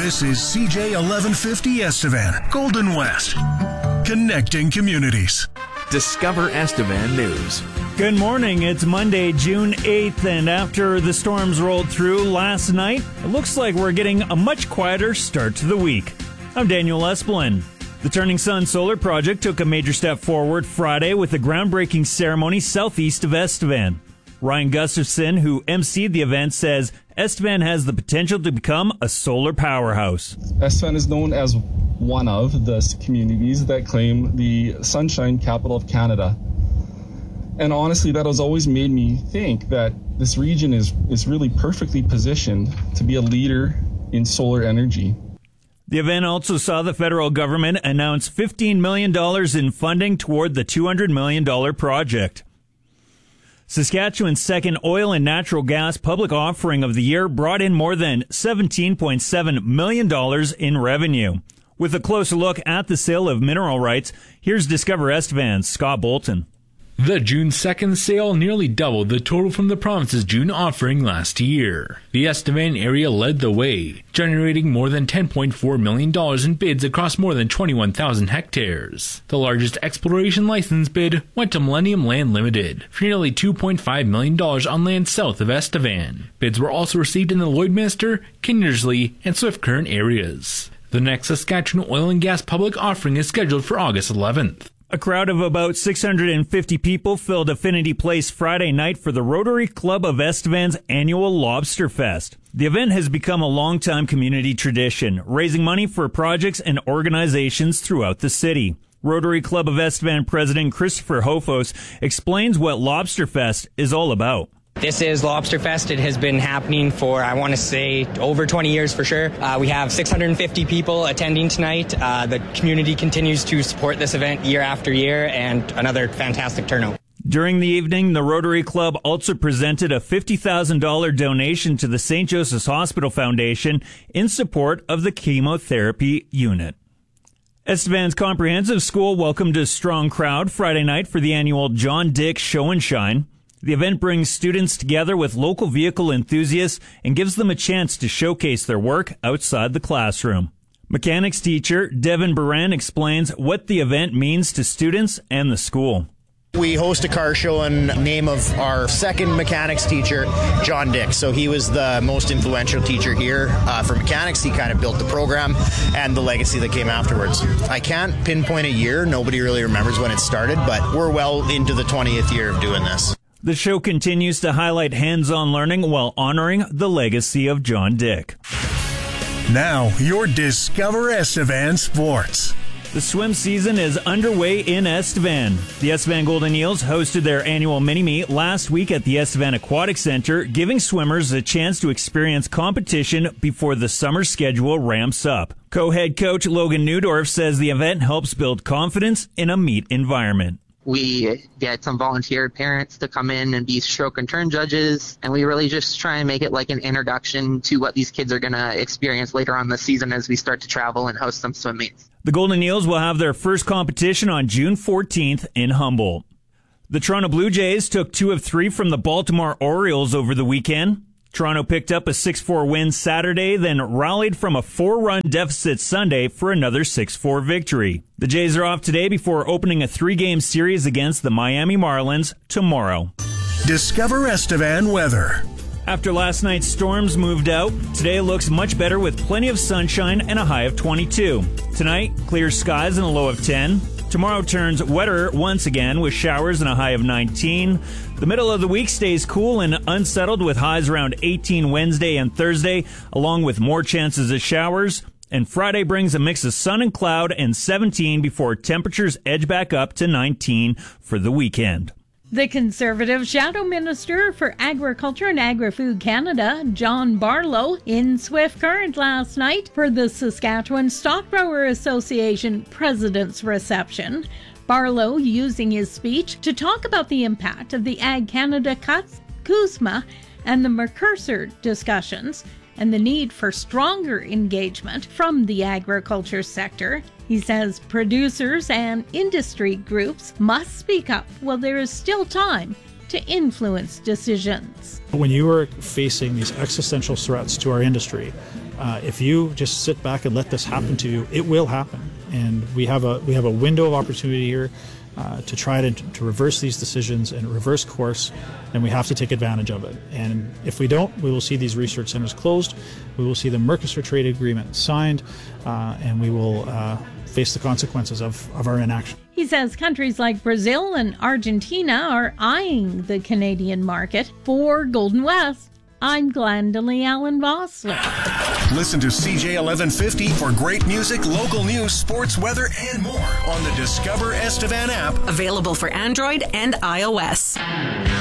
This is CJ 1150 Estevan, Golden West, connecting communities. Discover Estevan News. Good morning. It's Monday, June 8th, and after the storms rolled through last night, it looks like we're getting a much quieter start to the week. I'm Daniel Esplin. The Turning Sun Solar Project took a major step forward Friday with a groundbreaking ceremony southeast of Estevan. Ryan Gustafson, who emceed the event, says Estevan has the potential to become a solar powerhouse. Estevan is known as one of the communities that claim the Sunshine Capital of Canada. And honestly, that has always made me think that this region is really perfectly positioned to be a leader in solar energy. The event also saw the federal government announce $15 million in funding toward the $200 million project. Saskatchewan's second oil and natural gas public offering of the year brought in more than $17.7 million in revenue. With a closer look at the sale of mineral rights, here's Discover Estevan's Scott Bolton. The June 2nd sale nearly doubled the total from the province's June offering last year. The Estevan area led the way, generating more than $10.4 million in bids across more than 21,000 hectares. The largest exploration license bid went to Millennium Land Limited for nearly $2.5 million on land south of Estevan. Bids were also received in the Lloydminster, Kindersley, and Swift Current areas. The next Saskatchewan oil and gas public offering is scheduled for August 11th. A crowd of about 650 people filled Affinity Place Friday night for the Rotary Club of Estevan's annual Lobster Fest. The event has become a long-time community tradition, raising money for projects and organizations throughout the city. Rotary Club of Estevan President Christopher Hofos explains what Lobster Fest is all about. This is Lobster Fest. It has been happening for, I want to say, over 20 years for sure. We have 650 people attending tonight. The community continues to support this event year after year, and another fantastic turnout. During the evening, the Rotary Club also presented a $50,000 donation to the St. Joseph's Hospital Foundation in support of the chemotherapy unit. Estevan's Comprehensive School welcomed a strong crowd Friday night for the annual John Dick Show and Shine. The event brings students together with local vehicle enthusiasts and gives them a chance to showcase their work outside the classroom. Mechanics teacher Devin Baran explains what the event means to students and the school. We host a car show in name of our second mechanics teacher, John Dick. So he was the most influential teacher here for mechanics. He kind of built the program and the legacy that came afterwards. I can't pinpoint a year. Nobody really remembers when it started, but we're well into the 20th year of doing this. The show continues to highlight hands-on learning while honoring the legacy of John Dick. Now, your Discover Estevan Sports. The swim season is underway in Estevan. The Estevan Golden Eels hosted their annual mini-meet last week at the Estevan Aquatic Center, giving swimmers a chance to experience competition before the summer schedule ramps up. Co-head coach Logan Newdorf says the event helps build confidence in a meet environment. We get some volunteer parents to come in and be stroke and turn judges, and we really just try and make it like an introduction to what these kids are going to experience later on this season as we start to travel and host some swim meets. The Golden Eels will have their first competition on June 14th in Humboldt. The Toronto Blue Jays took 2 of 3 from the Baltimore Orioles over the weekend. Toronto picked up a 6-4 win Saturday, then rallied from a 4-run deficit Sunday for another 6-4 victory. The Jays are off today before opening a 3-game series against the Miami Marlins tomorrow. Discover Estevan weather. After last night's storms moved out, today looks much better with plenty of sunshine and a high of 22. Tonight, clear skies and a low of 10. Tomorrow turns wetter once again with showers and a high of 19. The middle of the week stays cool and unsettled with highs around 18 Wednesday and Thursday, along with more chances of showers. And Friday brings a mix of sun and cloud and 17 before temperatures edge back up to 19 for the weekend. The Conservative Shadow Minister for Agriculture and Agri-Food Canada, John Barlow, in Swift Current last night for the Saskatchewan Stockgrower Association President's Reception. Barlow using his speech to talk about the impact of the Ag Canada cuts, CUSMA, and the Mercosur discussions, and the need for stronger engagement from the agriculture sector. He says producers and industry groups must speak up while there is still time to influence decisions. When you are facing these existential threats to our industry, If you just sit back and let this happen to you, it will happen. And we have a window of opportunity here to try to reverse these decisions and reverse course, and we have to take advantage of it. And if we don't, we will see these research centers closed, we will see the Mercosur trade agreement signed, and we will face the consequences of our inaction. He says countries like Brazil and Argentina are eyeing the Canadian market. For Golden West, I'm Glendalee Allen Vossler. Listen to CJ 1150 for great music, local news, sports, weather, and more on the Discover Estevan app. Available for Android and iOS.